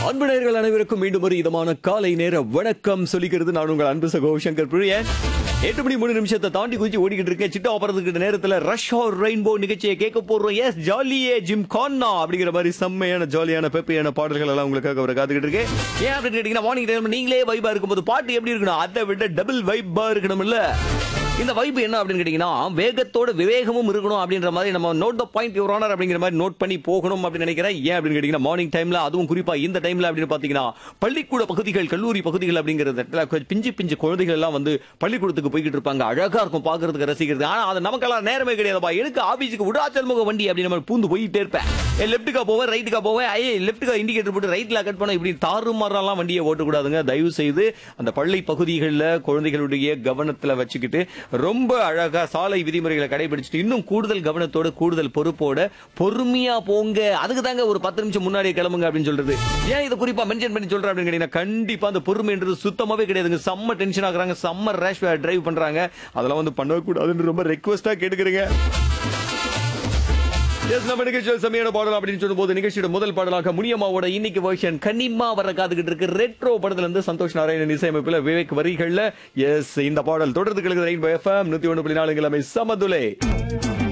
அன்பு நேயர்கள் அனைவருக்கும் மீண்டும் ஒரு இதமான காலை நேர வணக்கம் சொல்லிக்கிறது நான் உங்கள் அன்பு சகோ சங்கர் பிரியன். 8 மணி 3 நிமிஷத்தை தாண்டி குதிச்சு ஓடிக்கிட்டு இருக்கேன். சிட்டா ஆபரத்துக்கிட்ட நேரத்துல ரஷ் ஆர் ரெயின்போ நிகழ்ச்சியை கேட்க போறோம். எஸ் ஜாலியே ஜிம் கான்னா அப்படிங்கிற மாதிரி செம்மையான ஜாலியான பெப்பியான பாடல்கள் எல்லாம் உங்களுக்காக ஒரு காத்துக்கிட்டு இருக்கு. ஏன் அப்படின்னு கேட்டீங்கன்னா மார்னிங் டைம் நீங்களே வைபா இருக்கும்போது பாட்டு எப்படி இருக்கணும், அதை விட டபுள் வைபா இருக்கணும் இல்ல. இந்த வைப் என்ன அப்படின்னு கேட்டீங்கன்னா வேகத்தோட விவேகமும் இருக்கணும் அப்படின்ற மாதிரி நம்ம note the point your honour அப்படிங்கிற மாதிரி நோட் பண்ணி போகணும் அப்படின்னு நினைக்கிறேன். ஏன் அப்படின்னு கேட்டீங்கன்னா மார்னிங் டைம்ல அதுவும் குறிப்பா இந்த டைம்ல அப்படின்னு பாத்தீங்கன்னா பள்ளிக்கூட பகுதிகள் கல்லூரி பகுதிகள் அப்படிங்கிறது பிஞ்சு பிஞ்சு குழந்தைகள் எல்லாம் வந்து பள்ளிக்கூடத்துக்கு போய்கிட்டு இருப்பாங்க. அழகா இருக்கும் பாக்குறதுக்கு ரசிக்கிறது. ஆனா அது நமக்கெல்லாம் நேரமே கிடையாதுப்பா. எனக்கு ஆபீஸுக்கு விடாச்சல் முக வண்டி அப்படின்னு நம்ம பூந்து போயிட்டே இருப்பேன். லெப்ட்டுக்கா போவேன் ரைட்டுக்கா போவேன், லெப்ட்டுக்கா இண்டிகேட்டர் போட்டு ரைட்ல கட் பண்ண இப்படி தாறுமாறலாம் வண்டியை ஓட்டக்கூடாதுங்க. தயவு செய்து அந்த பள்ளி பகுதிகளில் குழந்தைகளுடைய கவனத்துல வச்சுக்கிட்டு ரொம்ப அழகா சாலை விதிமுறைகளை கடைபிடிச்சிட்டு இன்னும் கூடுதல் கவனத்தோட கூடுதல் பொறுப்போட பொறுமையா போங்க. அதுக்கு தாங்க ஒரு 10 நிமிஷம் முன்னாடியே கிளம்புங்க அப்படின்னு சொல்றது. ஏன் இதை குறிப்பா மென்ஷன் பண்ணி சொல்றேன் அப்படின்னு கேட்டீங்கன்னா கண்டிப்பா அந்த பொறுமைன்றது சுத்தமாவே கிடையாதுங்க. செம்ம டென்ஷன் ஆகுறாங்க, செம்ம ரேஷ் டிரைவ் பண்றாங்க. அதெல்லாம் வந்து பண்ணக்கூடாதுன்னு ரொம்ப ரெக்வஸ்டா கேட்டுக்கிறேங்க. செமையான பாடல் அப்படின்னு சொல்லும் போது நிகழ்ச்சியோட முதல் பாடலாக முனியம்மாவோட இன்னைக்கு வெர்ஷன் கனிமா வர காத்துக்கிட்டு இருக்கு. ரெட்ரோ படத்துல இருந்து சந்தோஷ் நாராயணன் இசையமைப்புல விவேக் வரிகள்ல எஸ் இந்த பாடல் தொடர்ந்து கிழக்கு ரெயின்போ FM 101.4 சமதுலை.